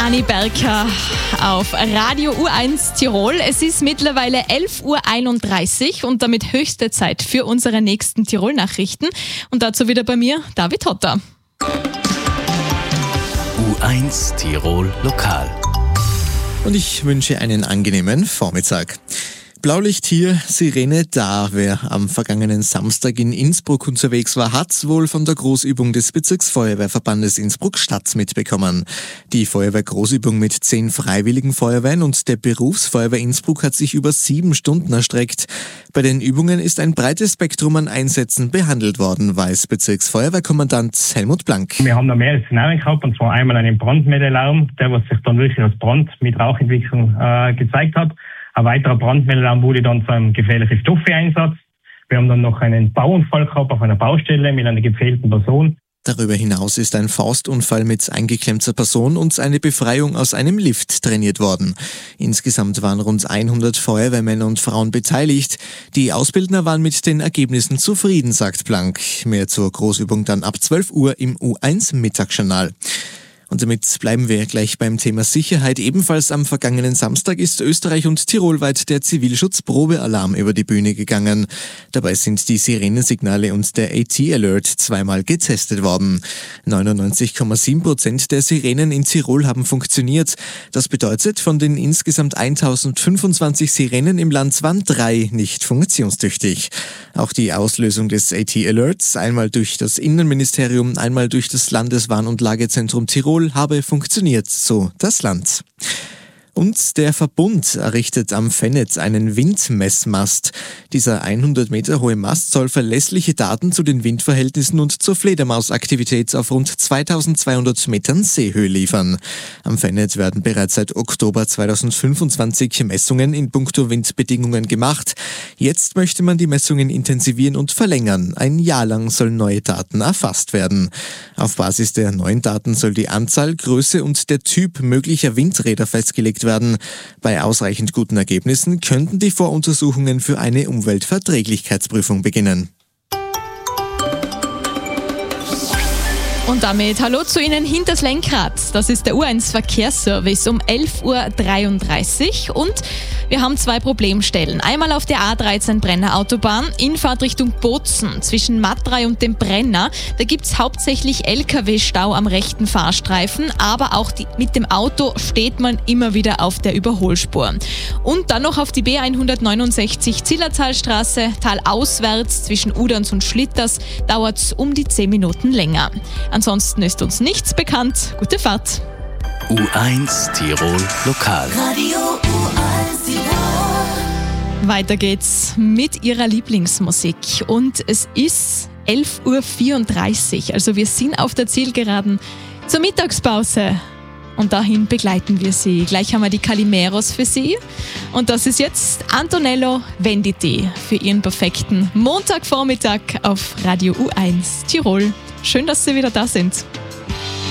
Anni Berker auf Radio U1 Tirol. Es ist mittlerweile 11.31 Uhr und damit höchste Zeit für unsere nächsten Tirol-Nachrichten. Und dazu wieder bei mir David Hotter. U1 Tirol Lokal. Und ich wünsche einen angenehmen Vormittag. Blaulicht hier, Sirene da. Wer am vergangenen Samstag in Innsbruck unterwegs war, hat's wohl von der Großübung des Bezirksfeuerwehrverbandes Innsbruck-Stadt mitbekommen. Die Feuerwehrgroßübung mit 10 freiwilligen Feuerwehren und der Berufsfeuerwehr Innsbruck hat sich über 7 Stunden erstreckt. Bei den Übungen ist ein breites Spektrum an Einsätzen behandelt worden, weiß Bezirksfeuerwehrkommandant Helmut Blank. Wir haben da mehrere Szenarien gehabt, und zwar einmal einen Brandmeldealarm, der was sich dann wirklich als Brand mit Rauchentwicklung gezeigt hat. Ein weiterer Brandmeldealarm wurde dann zu einem gefährlichen Stoffe-Einsatz. Wir haben dann noch einen Bauunfall gehabt auf einer Baustelle mit einer gepfählten Person. Darüber hinaus ist ein Faustunfall mit eingeklemmter Person und eine Befreiung aus einem Lift trainiert worden. Insgesamt waren rund 100 Feuerwehrmänner und Frauen beteiligt. Die Ausbildner waren mit den Ergebnissen zufrieden, sagt Blank. Mehr zur Großübung dann ab 12 Uhr im U1 Mittagsjournal. Und damit bleiben wir gleich beim Thema Sicherheit. Ebenfalls am vergangenen Samstag ist Österreich und tirolweit der Zivilschutz-Probealarm über die Bühne gegangen. Dabei sind die Sirenensignale und der AT-Alert zweimal getestet worden. 99,7% der Sirenen in Tirol haben funktioniert. Das bedeutet, von den insgesamt 1025 Sirenen im Land waren 3 nicht funktionstüchtig. Auch die Auslösung des AT-Alerts, einmal durch das Innenministerium, einmal durch das Landeswarn- und Lagezentrum Tirol, habe funktioniert, so das Land. Und der Verbund errichtet am Fennet einen Windmessmast. Dieser 100 Meter hohe Mast soll verlässliche Daten zu den Windverhältnissen und zur Fledermausaktivität auf rund 2200 Metern Seehöhe liefern. Am Fennet werden bereits seit Oktober 2025 Messungen in puncto Windbedingungen gemacht. Jetzt möchte man die Messungen intensivieren und verlängern. Ein Jahr lang sollen neue Daten erfasst werden. Auf Basis der neuen Daten soll die Anzahl, Größe und der Typ möglicher Windräder festgelegt werden. Bei ausreichend guten Ergebnissen könnten die Voruntersuchungen für eine Umweltverträglichkeitsprüfung beginnen. Und damit hallo zu Ihnen hinters Lenkrad. Das ist der U1 Verkehrsservice um 11.33 Uhr und wir haben 2 Problemstellen. Einmal auf der A13 Brenner Autobahn, Infahrt Richtung Bozen zwischen Matrei und dem Brenner. Da gibt es hauptsächlich LKW-Stau am rechten Fahrstreifen, aber auch mit dem Auto steht man immer wieder auf der Überholspur. Und dann noch auf die B169 Zillertalstraße, talauswärts zwischen Uderns und Schlitters, dauert es um die 10 Minuten länger. Ansonsten ist uns nichts bekannt. Gute Fahrt. U1 Tirol Lokal. Radio U1 Tirol. Weiter geht's mit Ihrer Lieblingsmusik. Und es ist 11.34 Uhr. Also wir sind auf der Zielgeraden zur Mittagspause. Und dahin begleiten wir Sie. Gleich haben wir die Calimeros für Sie. Und das ist jetzt Antonello Venditti für Ihren perfekten Montagvormittag auf Radio U1 Tirol. Schön, dass Sie wieder da sind.